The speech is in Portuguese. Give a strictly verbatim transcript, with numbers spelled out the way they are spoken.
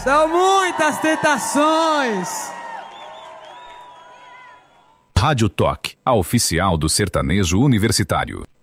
São muitas tentações. Rádio Toque, a oficial do sertanejo universitário.